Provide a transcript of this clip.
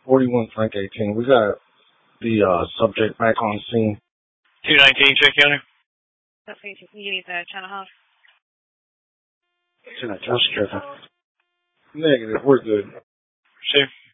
41 Frank 18. We got the subject back on scene. 219, check counter. That's you need the Channel House. What's tripping? Negative, we're good. Sure.